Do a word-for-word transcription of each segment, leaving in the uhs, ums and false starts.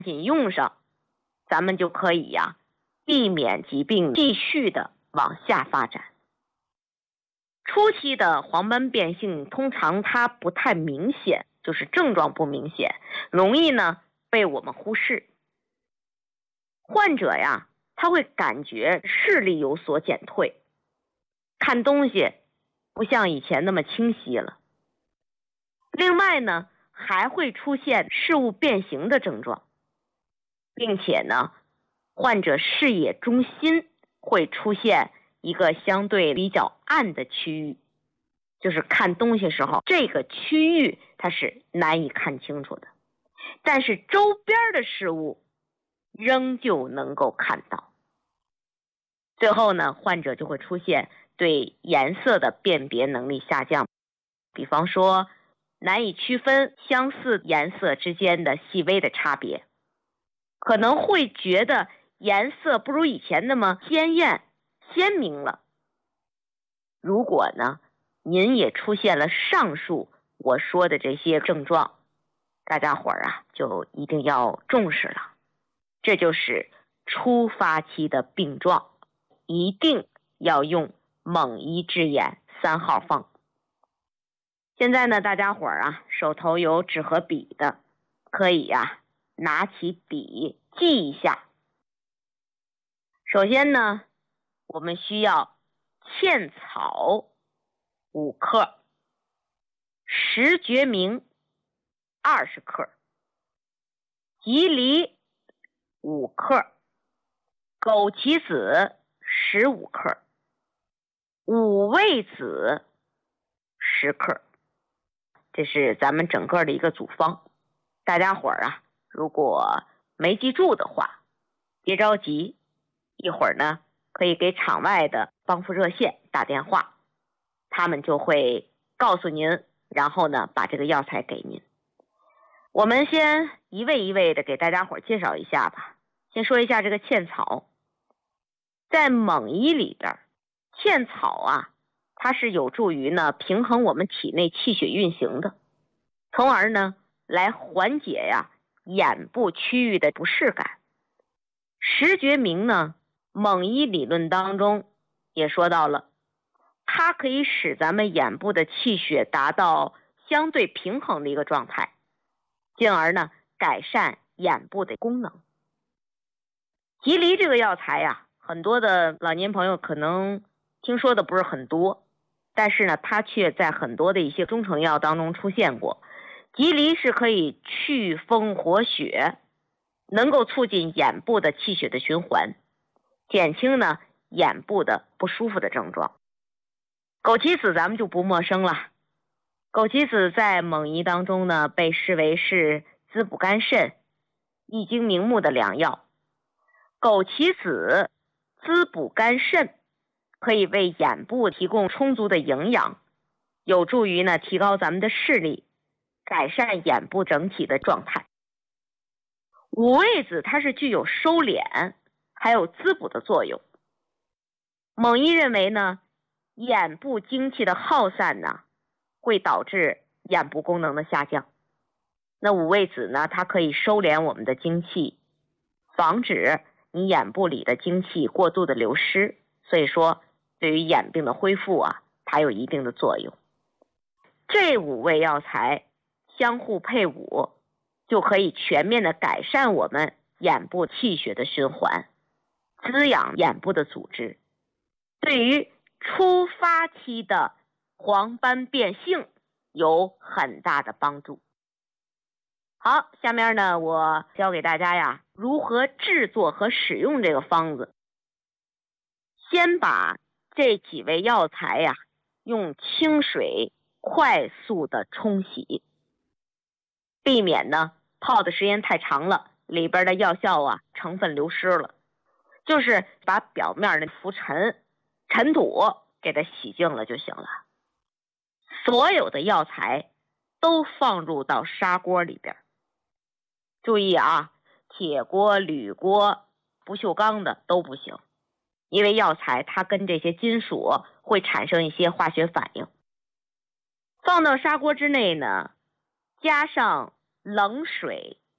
紧用上，咱们就可以呀、啊、避免疾病继续的往下发展。初期的黄斑变性通常它不太明显，就是症状不明显，容易呢被我们忽视。患者呀，他会感觉视力有所减退，看东西不像以前那么清晰了。另外呢，还会出现视物变形的症状，并且呢，患者视野中心会出现一个相对比较暗的区域，就是看东西时候，这个区域它是难以看清楚的，但是周边的事物仍旧能够看到。最后呢，患者就会出现对颜色的辨别能力下降，比方说难以区分相似颜色之间的细微的差别，可能会觉得颜色不如以前那么鲜艳鲜明了。如果呢，您也出现了上述我说的这些症状，大家伙儿啊就一定要重视了。这就是初发期的病状，一定要用锰一智眼三号方。现在呢，大家伙儿啊手头有纸和笔的，可以呀、啊、拿起笔记一下。首先呢，我们需要茜草五克，石决明二十克，蒺藜五克，枸杞子十五克，五味子十克。这是咱们整个的一个组方。大家伙儿啊，如果没记住的话，别着急，一会儿呢可以给场外的帮扶热线打电话，他们就会告诉您，然后呢把这个药材给您。我们先一味一味的给大家伙儿介绍一下吧。先说一下这个茜草，在锰一里边，茜草啊，它是有助于呢平衡我们体内气血运行的，从而呢来缓解呀眼部区域的不适感。石决明呢，锰一理论当中也说到了，它可以使咱们眼部的气血达到相对平衡的一个状态，进而呢改善眼部的功能。蒺藜这个药材呀、啊，很多的老年朋友可能听说的不是很多，但是呢它却在很多的一些中成药当中出现过。蒺藜是可以祛风活血，能够促进眼部的气血的循环，减轻呢眼部的不舒服的症状。枸杞子咱们就不陌生了，枸杞子在锰一当中呢被视为是滋补肝肾、益精明目的良药。枸杞子滋补肝肾，可以为眼部提供充足的营养，有助于呢提高咱们的视力，改善眼部整体的状态。五味子它是具有收敛还有滋补的作用。锰一认为呢，眼部精气的耗散呢会导致眼部功能的下降，那五味子呢它可以收敛我们的精气，防止你眼部里的精气过度的流失，所以说对于眼病的恢复啊，它有一定的作用。这五味药材相互配伍，就可以全面的改善我们眼部气血的循环，滋养眼部的组织，对于初发期的黄斑变性有很大的帮助。好，下面呢我教给大家呀如何制作和使用这个方子。先把这几味药材呀用清水快速的冲洗，避免呢泡的时间太长了，里边的药效啊成分流失了，就是把表面的浮尘尘土给它洗净了就行了。所有的药材都放入到砂锅里边，注意啊，铁锅、铝锅、不锈钢的都不行，因为药材它跟这些金属会产生一些化学反应。放到砂锅之内呢，加上冷水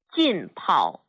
浸泡